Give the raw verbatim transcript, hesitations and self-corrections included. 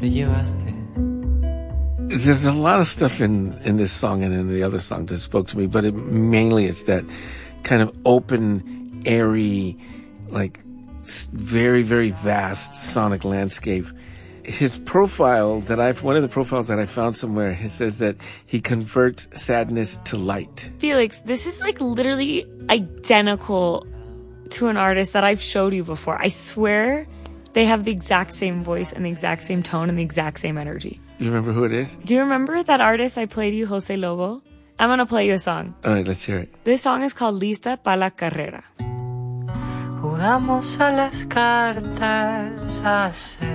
te llevaste. There's a lot of stuff in, in this song and in the other songs that spoke to me, but it, mainly it's that kind of open, airy, like very, very vast sonic landscape. His profile that I've, one of the profiles that I found somewhere, he says that he converts sadness to light. Felix, this is like literally identical to an artist that I've showed you before. I swear they have the exact same voice and the exact same tone and the exact same energy. You remember who it is? Do you remember that artist I played you, Jose Lobo? I'm going to play you a song. All right, let's hear it. This song is called Lista pa la Carrera. Jugamos a las cartas hace